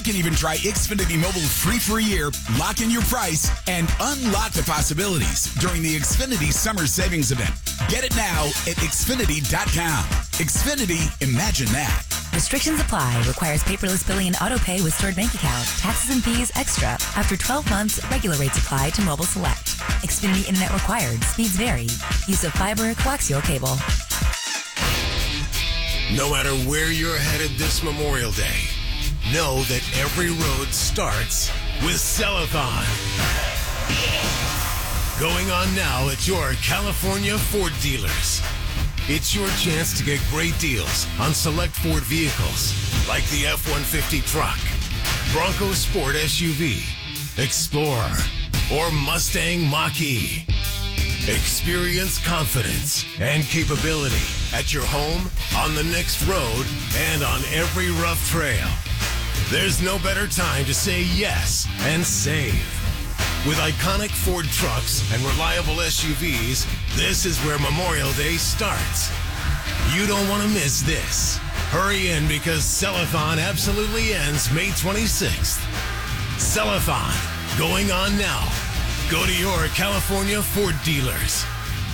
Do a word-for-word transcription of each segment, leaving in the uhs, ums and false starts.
can even try Xfinity Mobile free for a year, lock in your price, and unlock the possibilities during the Xfinity Summer Savings Event. Get it now at Xfinity dot com. Xfinity, imagine that. Restrictions apply. Requires paperless billing and auto pay with stored bank account. Taxes and fees extra. After twelve months, regular rates apply to Mobile Select. Xfinity Internet required. Speeds vary. Use of fiber, coaxial cable. No matter where you're headed this Memorial Day, know that every road starts with Cellathon. Going on now at your California Ford dealers. It's your chance to get great deals on select Ford vehicles like the F one fifty truck, Bronco Sport S U V, Explorer, or Mustang Mach-E. Experience confidence and capability at your home, on the next road, and on every rough trail. There's no better time to say yes and save. With iconic Ford trucks and reliable S U Vs, this is where Memorial Day starts. You don't want to miss this. Hurry in because Cellathon absolutely ends May twenty-sixth. Cellathon, going on now. Go to your California Ford dealers.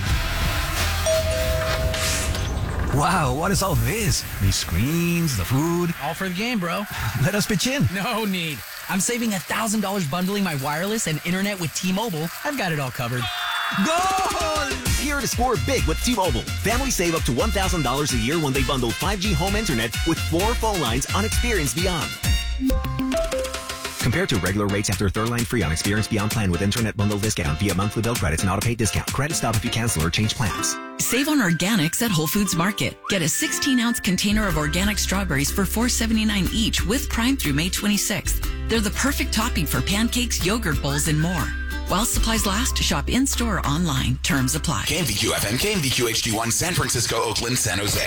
Wow, what is all this? The screens, the food. All for the game, bro. Let us pitch in. No need. I'm saving one thousand dollars bundling my wireless and internet with T-Mobile. I've got it all covered. Goal! Here to score big with T-Mobile. Families save up to one thousand dollars a year when they bundle five G home internet with four phone lines on Experience Beyond. Compared to regular rates after third line free on Experience Beyond plan with internet bundle discount via monthly bill credits and auto-pay discount. Credit stop if you cancel or change plans. Save on organics at Whole Foods Market. Get a sixteen ounce container of organic strawberries for four dollars and seventy-nine cents each with Prime through May twenty-sixth. They're the perfect topping for pancakes, yogurt bowls, and more. While supplies last, shop in-store or online. Terms apply. K M V Q F M, K M V Q H D one, San Francisco, Oakland, San Jose.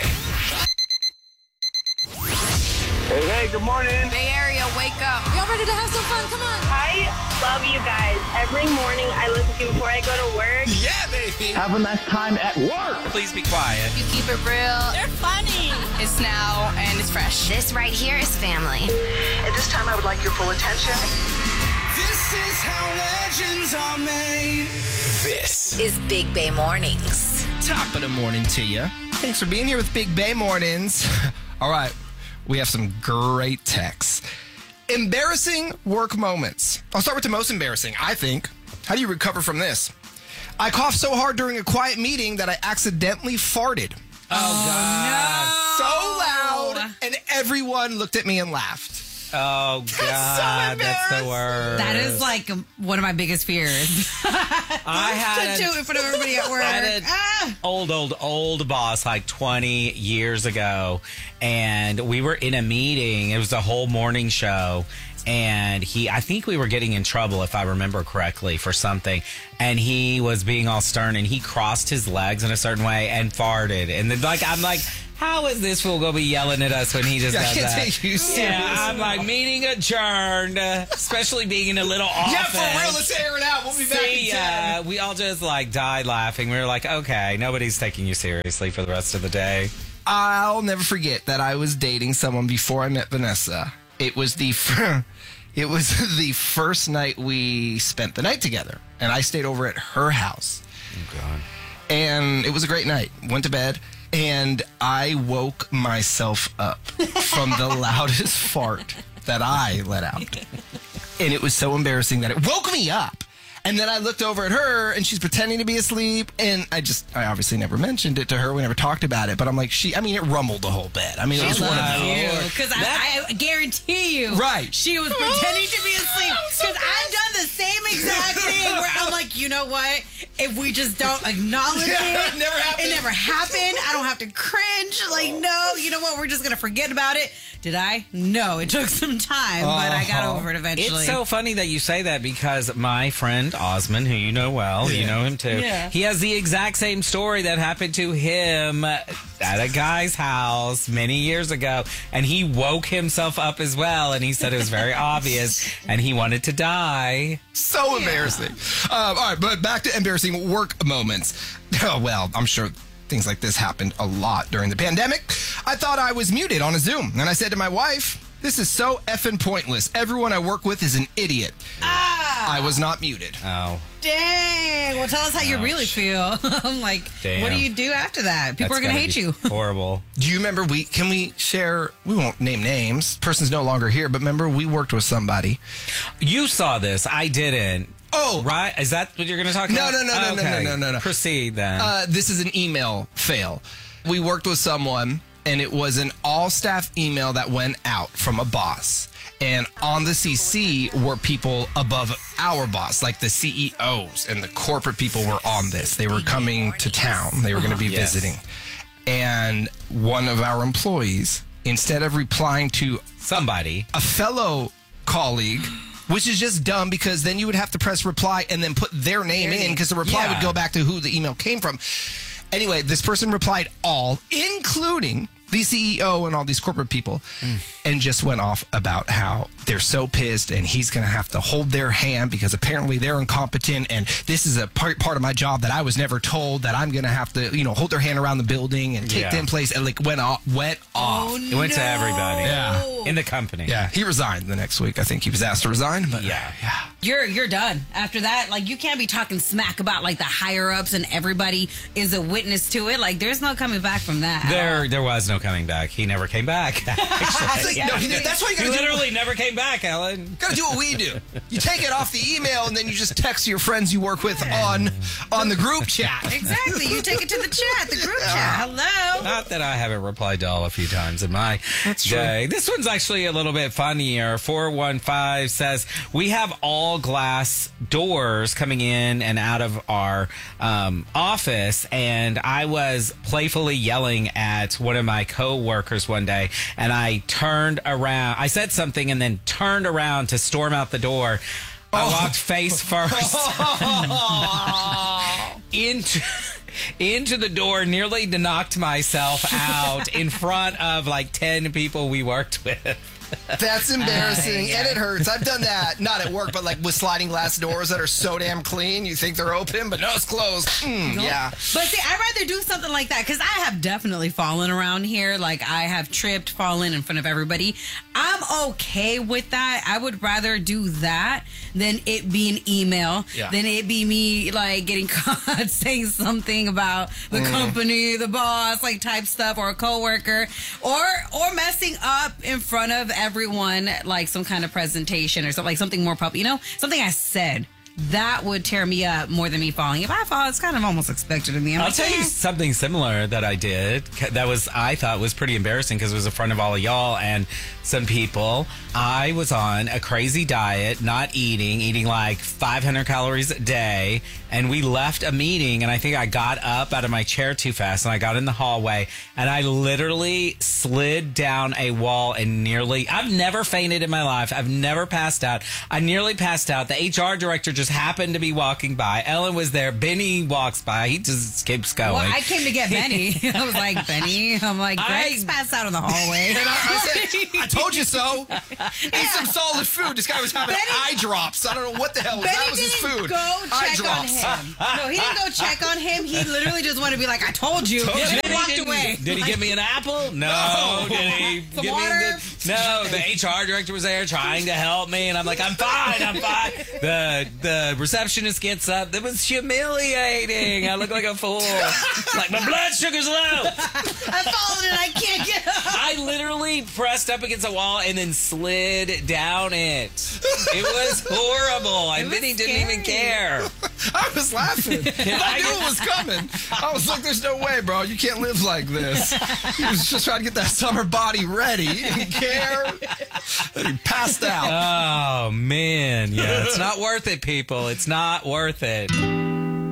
Hey, hey, good morning. Bay Area, wake up. Y'all ready to have some fun? Come on. I love you guys. Every morning I listen to you before I go to work. Yeah, baby. Have a nice time at work. Please be quiet. You keep it real. They're funny. It's now and it's fresh. This right here is family. At this time, I would like your full attention. This is how legends are made. This is Big Bay Mornings. Top of the morning to you. Thanks for being here with Big Bay Mornings. All right. We have some great texts. Embarrassing work moments. I'll start with the most embarrassing, I think. How do you recover from this? I coughed so hard during a quiet meeting that I accidentally farted. Oh, God. No. So loud, and everyone looked at me and laughed. Oh, God. That's, so that's the worst. That is like one of my biggest fears. I had to do it in front of everybody at work. I had an ah. old, old, old boss like twenty years ago, and we were in a meeting. It was a whole morning show, and he, I think we were getting in trouble, if I remember correctly, for something, and he was being all stern, and he crossed his legs in a certain way and farted, and then like I'm like, how is this fool going to be yelling at us when he just yeah, does I can't that? take you seriously. Yeah, I'm like, meeting adjourned, uh, especially being in a little office. Yeah, for real, let's air it out. We'll be back See, in ten. Uh, we all just like died laughing. We were like, okay, nobody's taking you seriously for the rest of the day. I'll never forget that I was dating someone before I met Vanessa. It was the fir- it was the first night we spent the night together, and I stayed over at her house. Oh, God. And it was a great night. Went to bed. And I woke myself up from the loudest fart that I let out. And it was so embarrassing that it woke me up. And then I looked over at her, and she's pretending to be asleep. And I just, I obviously never mentioned it to her. We never talked about it. But I'm like, she, I mean, it rumbled the whole bed. I mean, it was one of those. Because I, I guarantee you, right. she was pretending to be asleep. Because I've done the same exact thing where I'm like, you know what? If we just don't acknowledge Yeah, it, it never happened. It never happened. I don't have to cringe. Like, no, you know what? We're just going to forget about it. Did I? No, it took some time, uh-huh. but I got over it eventually. It's so funny that you say that because my friend Osman, who you know well, yeah. you know him too, yeah. he has the exact same story that happened to him at a guy's house many years ago, and he woke himself up as well, and he said it was very obvious, and he wanted to die. So yeah. embarrassing. Um, all right, but back to embarrassing work moments. Oh, well, I'm sure things like this happened a lot during the pandemic. I thought I was muted on a Zoom, and I said to my wife, This is so effing pointless. Everyone I work with is an idiot. Ah! I was not muted. Oh. Dang. Well, tell us how you really feel. I'm like, Damn. what do you do after that? People That's are going to gotta hate be you. Horrible. Do you remember we, can we share, we won't name names. Person's no longer here, but remember we worked with somebody. You saw this. I didn't. Oh. Right? Is that what you're going to talk No, about? no, no, no, no, Okay. no, no, no, no. Proceed then. Uh, this is an email fail. We worked with someone, and it was an all-staff email that went out from a boss. And on the C C were people above our boss, like the C E Os and the corporate people were on this. They were coming to town. They were going to be Yes. visiting. And one of our employees, instead of replying to somebody, a fellow colleague, which is just dumb because then you would have to press reply and then put their name in because the reply Yeah. would go back to who the email came from. Anyway, this person replied all, including the C E O and all these corporate people, mm. and just went off about how they're so pissed and he's going to have to hold their hand because apparently they're incompetent and this is a part, part of my job that I was never told that I'm going to have to, you know, hold their hand around the building and take Yeah. them place and like went off, went off. Oh, it went no. to everybody. Yeah. In the company. Yeah. He resigned the next week. I think he was asked to resign, but yeah. yeah. You're you're done after that. Like, you can't be talking smack about like the higher ups and everybody is a witness to it. Like, there's no coming back from that. There, there was no coming back. He never came back. Actually, Like, no, he- that's why you he gotta do- literally never came back, Ellen. Gotta do what we do. You take it off the email and then you just text your friends you work with on on the group chat. Exactly. You take it to the chat, the group chat. Hello. Not that I haven't replied to all a few times in my That's true. day. This one's actually a little bit funnier. four one five says, we have all glass doors coming in and out of our um, office, and I was playfully yelling at one of my co-workers one day, and I turned around. I said something and then turned around to storm out the door. I walked face first into into the door, nearly knocked myself out in front of like ten people we worked with. That's embarrassing, and it hurts. I've done that, not at work, but like with sliding glass doors that are so damn clean, you think they're open, but no, it's closed. Mm, yeah. But see, I'd rather do something like that because I have definitely fallen around here. Like, I have tripped, fallen in front of everybody. I'm okay with that. I would rather do that than it be an email, Yeah. than it be me like getting caught saying something about the Mm. company, the boss, like type stuff, or a coworker, or or messing up in front of everyone, like some kind of presentation or something, like something more public. You know, something I said. That would tear me up more than me falling. If I fall, it's kind of almost expected of me. I'm I'll like, tell you eh. something similar that I did. That was, I thought was pretty embarrassing because it was in front of all of y'all and some people. I was on a crazy diet, not eating, eating like five hundred calories a day. And we left a meeting, and I think I got up out of my chair too fast, and I got in the hallway, and I literally slid down a wall and nearly, I've never fainted in my life. I've never passed out. I nearly passed out. The H R director just happened to be walking by. Ellen was there. Benny walks by. He just keeps going. Well, I came to get Benny. I was like, Benny. I'm like, Greg's passed out in the hallway. And I, I said, I told you so. Eat some solid food. This guy was having Benny- eye drops. I don't know what the hell was. Benny That was his didn't food. go eye check on drops. him. No, he didn't go check on him. He literally just wanted to be like, I told you. Told And you. then walked Did he- away. Did he Like, give me an apple? No. No. Did he Some give water? me the, no? The H R director was there trying to help me, and I'm like, I'm fine, I'm fine. The the receptionist gets up. It was humiliating. I look like a fool. Like, my blood sugar's low. I've fallen and I can't get up. I literally pressed up against a wall and then slid down it. It was horrible. And was Benny didn't even care. I was laughing. I I knew it was coming. I was like, there's no way, bro. You can't live like this. He was just trying to get that summer body ready. He didn't care. And he passed out. Oh, man. Yeah, it's not worth it, people. It's not worth it.